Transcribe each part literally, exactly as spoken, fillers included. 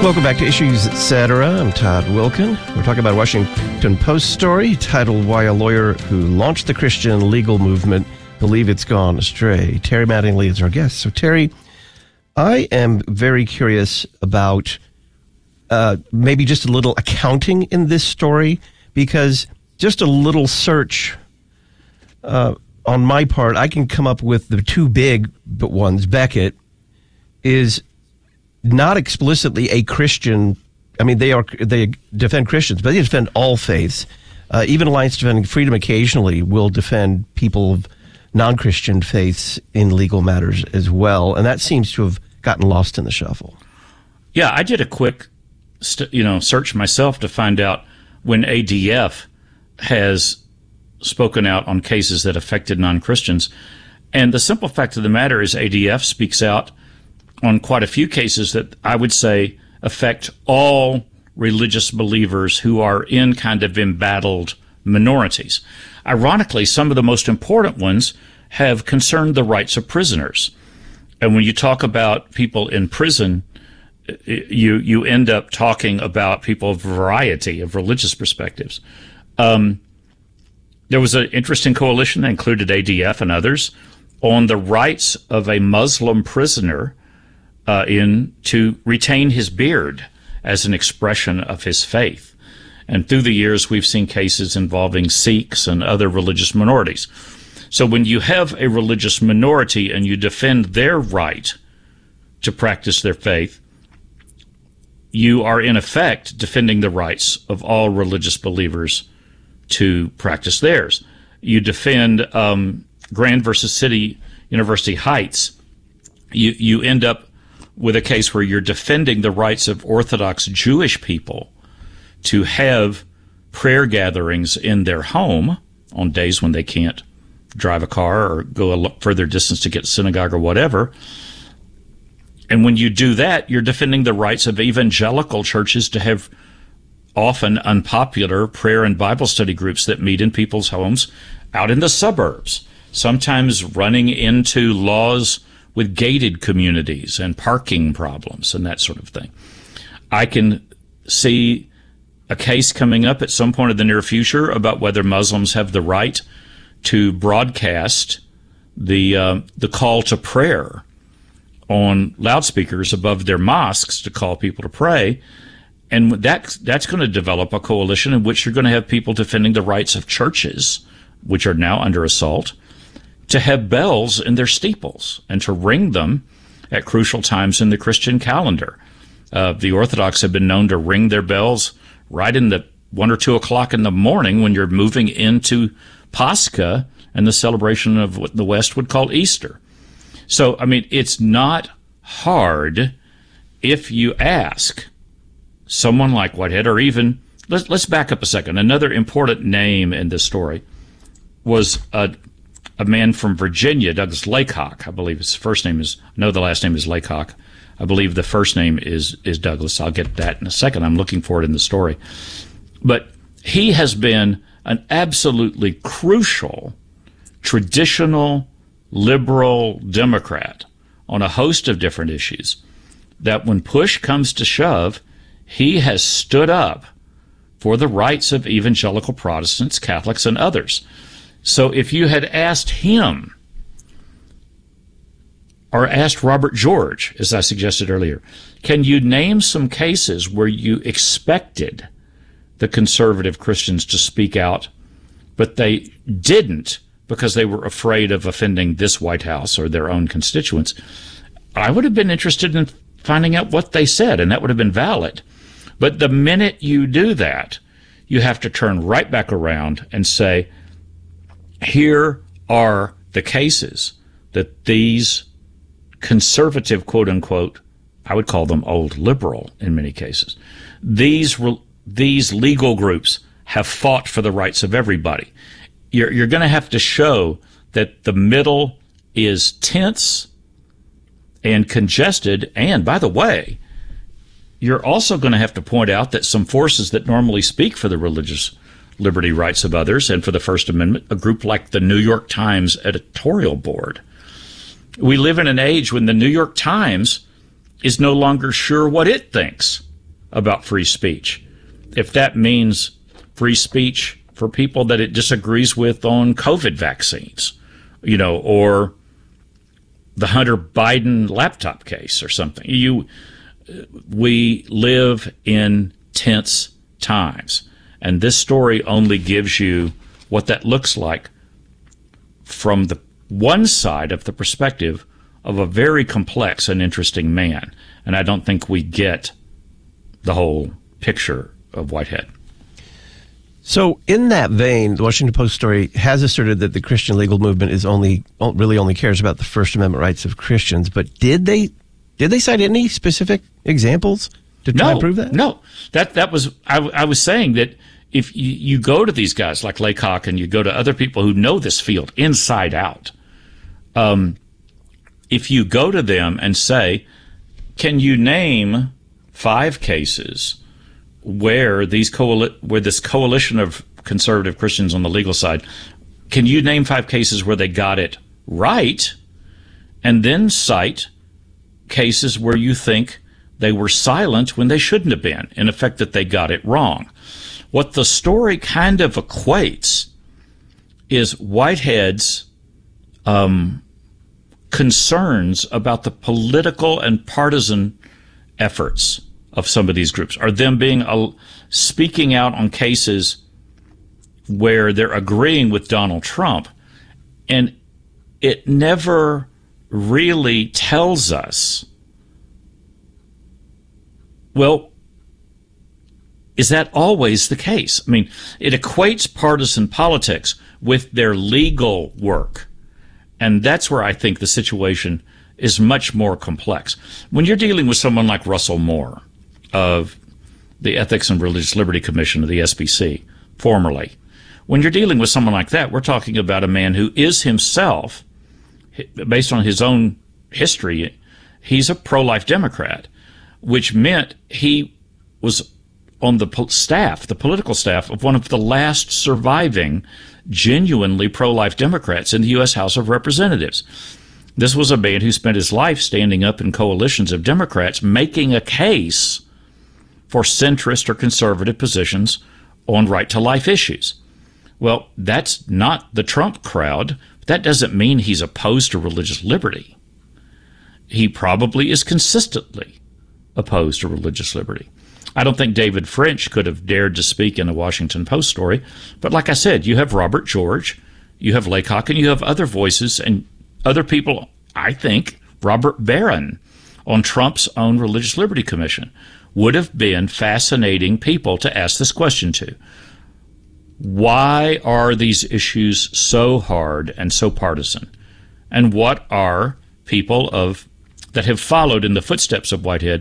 Welcome back to Issues Etc. I'm Todd Wilkin. We're talking about a Washington Post story titled Why a Lawyer Who Launched the Christian Legal Movement Believe It's Gone Astray. Terry Mattingly is our guest. So, Terry, I am very curious about uh, maybe just a little accounting in this story, because just a little search uh, on my part, I can come up with the two big ones. Becket is not explicitly a Christian. I mean, they are they defend Christians, but they defend all faiths. Uh, even Alliance Defending Freedom occasionally will defend people of non-Christian faiths in legal matters as well, and that seems to have gotten lost in the shuffle. Yeah, I did a quick, st- you know, search myself to find out when A D F has spoken out on cases that affected non-Christians, and the simple fact of the matter is A D F speaks out on quite a few cases that I would say affect all religious believers who are in kind of embattled minorities. Ironically, some of the most important ones have concerned the rights of prisoners. And when you talk about people in prison, you you end up talking about people of a variety of religious perspectives. Um, there was an interesting coalition that included A D F and others on the rights of a Muslim prisoner Uh, in to retain his beard as an expression of his faith. And through the years, we've seen cases involving Sikhs and other religious minorities. So when you have a religious minority and you defend their right to practice their faith, you are in effect defending the rights of all religious believers to practice theirs. You defend um, Grand versus City University Heights, you, you end up with a case where you're defending the rights of Orthodox Jewish people to have prayer gatherings in their home on days when they can't drive a car or go a further distance to get to synagogue or whatever. And when you do that, you're defending the rights of evangelical churches to have often unpopular prayer and Bible study groups that meet in people's homes out in the suburbs, sometimes running into laws with gated communities and parking problems and that sort of thing. I can see a case coming up at some point in the near future about whether Muslims have the right to broadcast the uh, the call to prayer on loudspeakers above their mosques to call people to pray. And that, that's going to develop a coalition in which you're going to have people defending the rights of churches, which are now under assault, to have bells in their steeples and to ring them at crucial times in the Christian calendar. Uh, the Orthodox have been known to ring their bells right in the one or two o'clock in the morning when you're moving into Pascha and the celebration of what the West would call Easter. So, I mean, it's not hard if you ask someone like Whitehead, or even, let's, let's back up a second. Another important name in this story was a a man from Virginia, Douglas Laycock, I believe his first name is, I know the last name is Laycock. I believe the first name is, is Douglas. I'll get that in a second. I'm looking for it in the story. But he has been an absolutely crucial, traditional, liberal Democrat on a host of different issues that when push comes to shove, he has stood up for the rights of evangelical Protestants, Catholics, and others. So if you had asked him, or asked Robert George, as I suggested earlier, can you name some cases where you expected the conservative Christians to speak out, but they didn't because they were afraid of offending this White House or their own constituents? I would have been interested in finding out what they said, and that would have been valid. But the minute you do that, you have to turn right back around and say, here are the cases that these conservative, quote unquote, I would call them old liberal in many cases, these these legal groups have fought for the rights of everybody. You're, you're going to have to show that the middle is tense and congested. And by the way, you're also going to have to point out that some forces that normally speak for the religious liberty rights of others and for the First Amendment, a group like the New York Times editorial board. We live in an age when the New York Times is no longer sure what it thinks about free speech. If that means free speech for people that it disagrees with on COVID vaccines, you know, or the Hunter Biden laptop case or something. You, we live in tense times, and this story only gives you what that looks like from the one side of the perspective of a very complex and interesting man. And I don't think we get the whole picture of Whitehead. So in that vein, the Washington Post story has asserted that the Christian legal movement is only really only cares about the First Amendment rights of Christians. But did they did they cite any specific examples to try no, and prove that? No, that that was I, I was saying that if you, you go to these guys like Laycock and you go to other people who know this field inside out, um, if you go to them and say, "Can you name five cases where these coali- where this coalition of conservative Christians on the legal side, can you name five cases where they got it right?" And then cite cases where you think they were silent when they shouldn't have been, in effect that they got it wrong. What the story kind of equates is Whitehead's um, concerns about the political and partisan efforts of some of these groups, are them being uh, speaking out on cases where they're agreeing with Donald Trump, and it never really tells us, well, is that always the case? I mean, it equates partisan politics with their legal work, and that's where I think the situation is much more complex. When you're dealing with someone like Russell Moore of the Ethics and Religious Liberty Commission of the S B C, formerly, when you're dealing with someone like that, we're talking about a man who is himself, based on his own history, he's a pro-life Democrat, which meant he was on the staff, the political staff, of one of the last surviving genuinely pro-life Democrats in the U S House of Representatives. This was a man who spent his life standing up in coalitions of Democrats making a case for centrist or conservative positions on right-to-life issues. Well, that's not the Trump crowd. That doesn't mean he's opposed to religious liberty. He probably is consistently opposed to religious liberty. I don't think David French could have dared to speak in a Washington Post story, but like I said, you have Robert George, you have Laycock, and you have other voices and other people, I think, Robert Barron on Trump's own Religious Liberty Commission, would have been fascinating people to ask this question to. Why are these issues so hard and so partisan? And what are people of that have followed in the footsteps of Whitehead,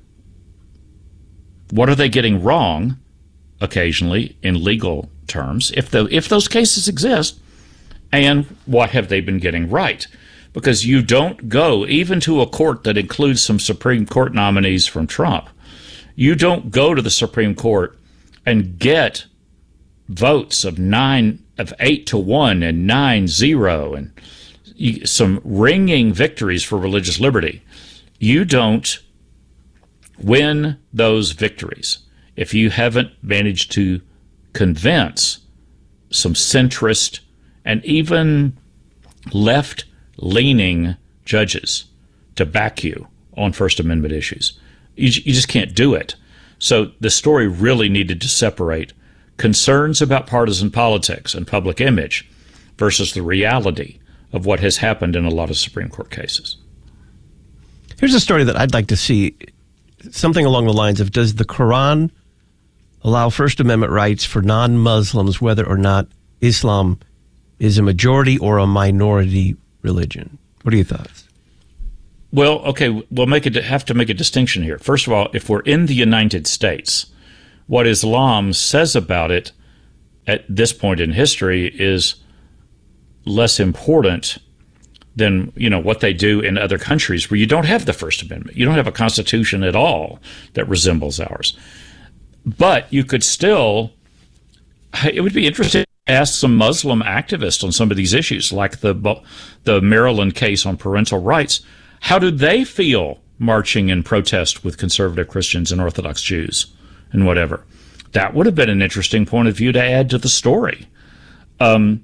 what are they getting wrong occasionally in legal terms, if the, if those cases exist, and what have they been getting right? Because you don't go, even to a court that includes some Supreme Court nominees from Trump, you don't go to the Supreme Court and get votes of nine, of eight to one and nine zero, and you, some ringing victories for religious liberty. You don't win those victories if you haven't managed to convince some centrist and even left-leaning judges to back you on First Amendment issues. You, you just can't do it. So the story really needed to separate concerns about partisan politics and public image versus the reality of what has happened in a lot of Supreme Court cases. Here's a story that I'd like to see, something along the lines of, does the Quran allow First Amendment rights for non-Muslims whether or not Islam is a majority or a minority religion? What are your thoughts? Well, okay, we'll make it have to make a distinction here. First of all, if we're in the United States, what Islam says about it at this point in history is less important than, you know, what they do in other countries where you don't have the First Amendment. You don't have a constitution at all that resembles ours. But you could still, it would be interesting to ask some Muslim activists on some of these issues, like the the Maryland case on parental rights. How do they feel marching in protest with conservative Christians and Orthodox Jews and whatever. That would have been an interesting point of view to add to the story. Um,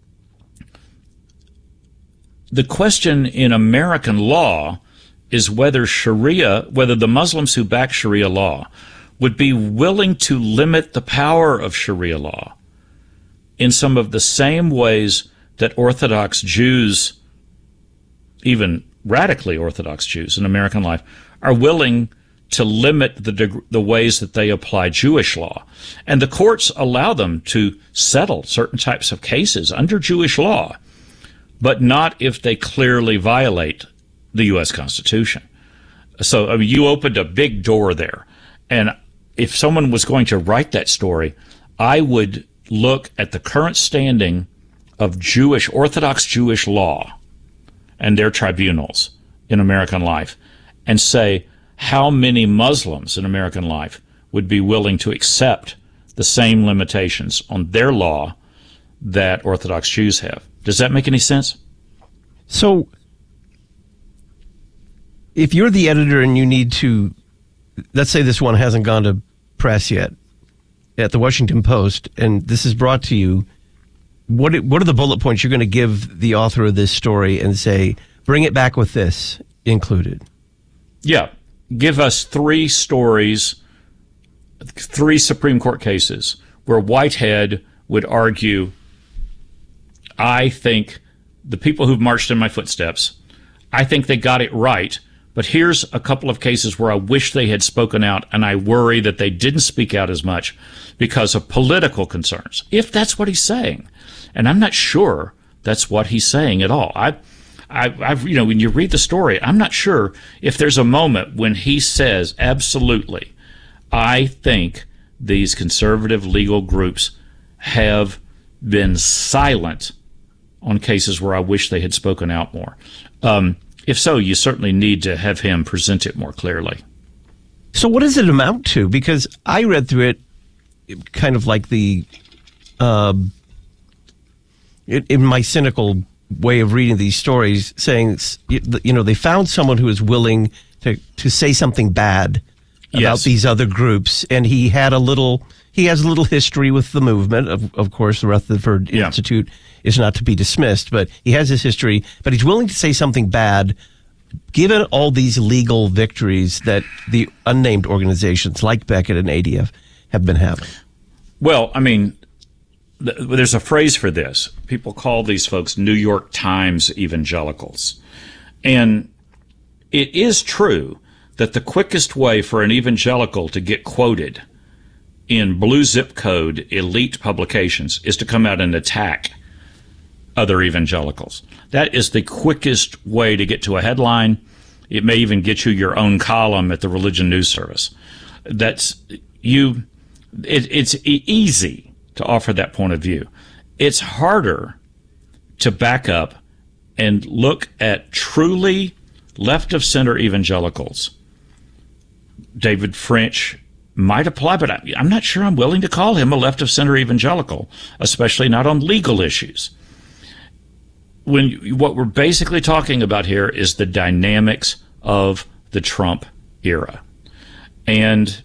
the question in American law is whether Sharia, whether the Muslims who back Sharia law would be willing to limit the power of Sharia law in some of the same ways that Orthodox Jews, even radically Orthodox Jews in American life, are willing to limit the deg- the ways that they apply Jewish law. And the courts allow them to settle certain types of cases under Jewish law, but not if they clearly violate the U S Constitution. So I mean, you opened a big door there. And if someone was going to write that story, I would look at the current standing of Jewish, Orthodox Jewish law and their tribunals in American life and say how many Muslims in American life would be willing to accept the same limitations on their law that Orthodox Jews have. Does that make any sense? So, if you're the editor and you need to, let's say this one hasn't gone to press yet at the Washington Post, and this is brought to you, what what are the bullet points you're going to give the author of this story and say, bring it back with this included? Yeah. Give us three stories, three Supreme Court cases where Whitehead would argue, I think the people who've marched in my footsteps, I think they got it right, but here's a couple of cases where I wish they had spoken out, and I worry that they didn't speak out as much because of political concerns, if that's what he's saying. And I'm not sure that's what he's saying at all. I I, I've, you know, when you read the story, I'm not sure if there's a moment when he says, absolutely, I think these conservative legal groups have been silent on cases where I wish they had spoken out more. Um, if so, you certainly need to have him present it more clearly. So what does it amount to? Because I read through it kind of like the, uh, in my cynical way of reading these stories, saying, you know, they found someone who is willing to, to say something bad about yes. these other groups, and he had a little, he has a little history with the movement. Of, of course, the Rutherford yeah. Institute is not to be dismissed, but he has his history, but he's willing to say something bad, given all these legal victories that the unnamed organizations like Becket and A D F have been having. Well, I mean, there's a phrase for this. People call these folks New York Times evangelicals. And it is true that the quickest way for an evangelical to get quoted in blue zip code elite publications is to come out and attack other evangelicals. That is the quickest way to get to a headline. It may even get you your own column at the Religion News Service. That's you. It, it's e- easy to offer that point of view. It's harder to back up and look at truly left-of-center evangelicals. David French might apply, but I, I'm not sure I'm willing to call him a left-of-center evangelical, especially not on legal issues. When you, what we're basically talking about here is the dynamics of the Trump era. And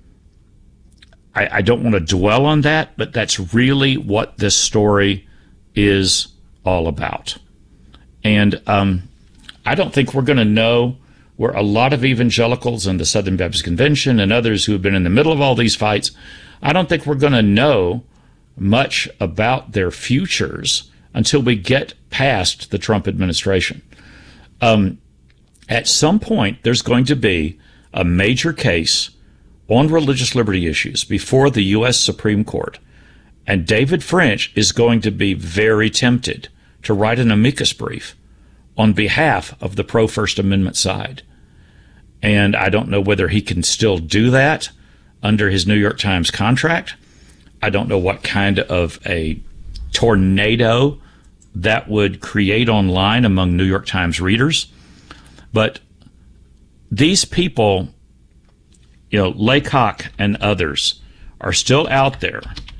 I, I don't want to dwell on that, but that's really what this story is all about. And um, I don't think we're going to know where a lot of evangelicals and the Southern Baptist Convention and others who have been in the middle of all these fights, I don't think we're going to know much about their futures until we get past the Trump administration. Um, at some point, there's going to be a major case on religious liberty issues before the U S Supreme Court, and David French is going to be very tempted to write an amicus brief on behalf of the pro-First Amendment side. And I don't know whether he can still do that under his New York Times contract. I don't know what kind of a tornado that would create online among New York Times readers. But these people, you know, Laycock and others, are still out there.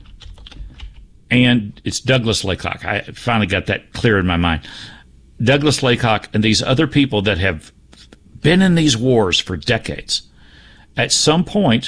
And it's Douglas Laycock. I finally got that clear in my mind. Douglas Laycock and these other people that have been in these wars for decades. At some point,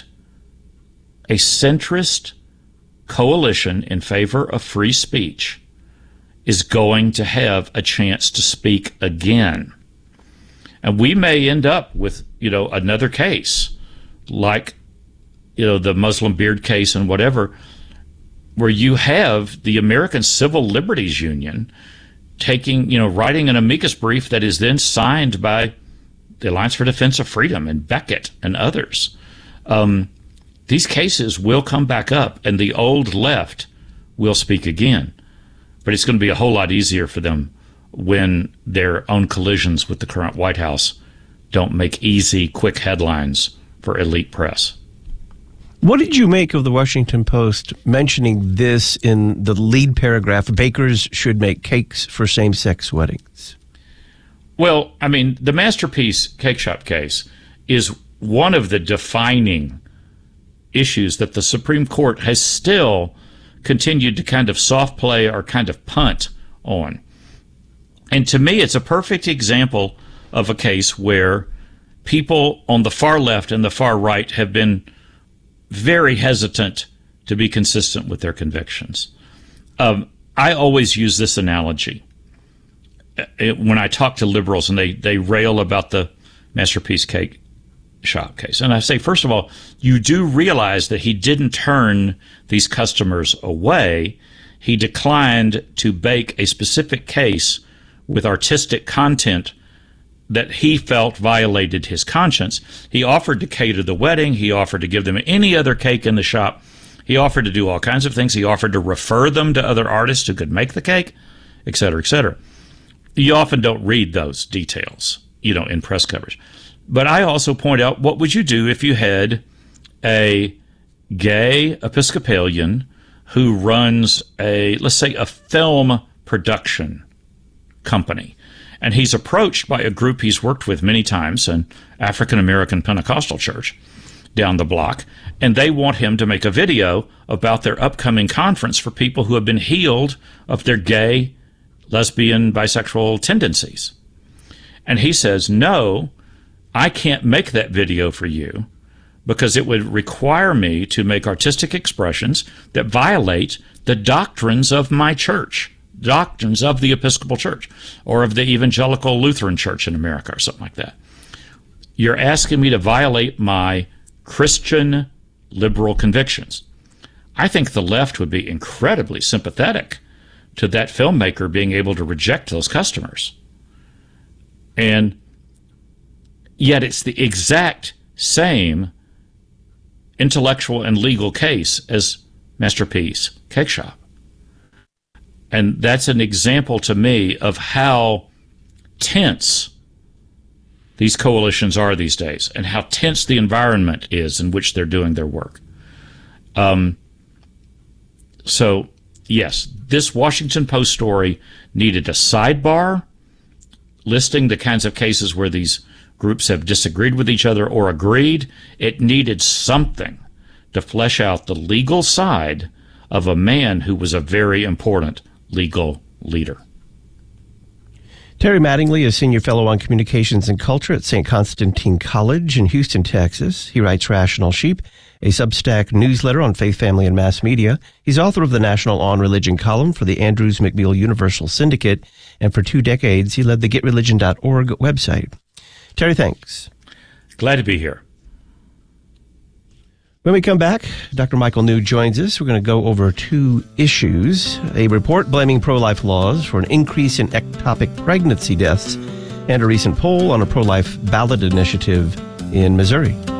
a centrist coalition in favor of free speech is going to have a chance to speak again. And we may end up with, you know, another case like, you know, the Muslim beard case and whatever, where you have the American Civil Liberties Union taking, you know, writing an amicus brief that is then signed by the Alliance for Defense of Freedom and Beckett and others. Um, these cases will come back up, and the old left will speak again. But it's going to be a whole lot easier for them when their own collisions with the current White House don't make easy, quick headlines for elite press. What did you make of the Washington Post mentioning this in the lead paragraph, bakers should make cakes for same-sex weddings? Well, I mean, the Masterpiece Cake Shop case is one of the defining issues that the Supreme Court has still continued to kind of soft play or kind of punt on. And to me, it's a perfect example of a case where people on the far left and the far right have been very hesitant to be consistent with their convictions. Um, I always use this analogy it, when I talk to liberals and they, they rail about the Masterpiece Cake Shop case. And I say, first of all, you do realize that he didn't turn these customers away. He declined to bake a specific case with artistic content that he felt violated his conscience. He offered to cater the wedding. He offered to give them any other cake in the shop. He offered to do all kinds of things. He offered to refer them to other artists who could make the cake, et cetera, et cetera. You often don't read those details, you know, in press coverage. But I also point out, what would you do if you had a gay Episcopalian who runs a, let's say, a film production company, and he's approached by a group he's worked with many times, an African-American Pentecostal church down the block, and they want him to make a video about their upcoming conference for people who have been healed of their gay, lesbian, bisexual tendencies. And he says, no, I can't make that video for you because it would require me to make artistic expressions that violate the doctrines of my church, doctrines of the Episcopal Church or of the Evangelical Lutheran Church in America or something like that. You're asking me to violate my Christian liberal convictions. I think the left would be incredibly sympathetic to that filmmaker being able to reject those customers. And yet it's the exact same intellectual and legal case as Masterpiece Cake Shop. And that's an example to me of how tense these coalitions are these days and how tense the environment is in which they're doing their work. Um, so, yes, this Washington Post story needed a sidebar listing the kinds of cases where these groups have disagreed with each other or agreed. It needed something to flesh out the legal side of a man who was a very important legal leader. Terry Mattingly is Senior Fellow on Communications and Culture at Saint Constantine College in Houston, Texas. He writes Rational Sheep, a Substack newsletter on faith, family, and mass media. He's author of the National On Religion column for the Andrews McMeel Universal Syndicate, and for two decades he led the get religion dot org website. Terry, thanks. Glad to be here. When we come back, Doctor Michael New joins us. We're going to go over two issues: a report blaming pro-life laws for an increase in ectopic pregnancy deaths, and a recent poll on a pro-life ballot initiative in Missouri.